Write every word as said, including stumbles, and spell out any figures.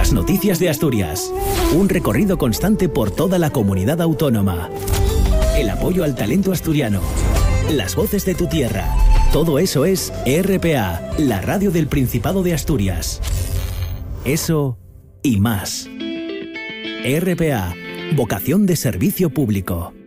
Las noticias de Asturias. Un recorrido constante por toda la comunidad autónoma. El apoyo al talento asturiano. Las voces de tu tierra. Todo eso es R P A, la radio del Principado de Asturias. Eso y más. R P A, vocación de servicio público.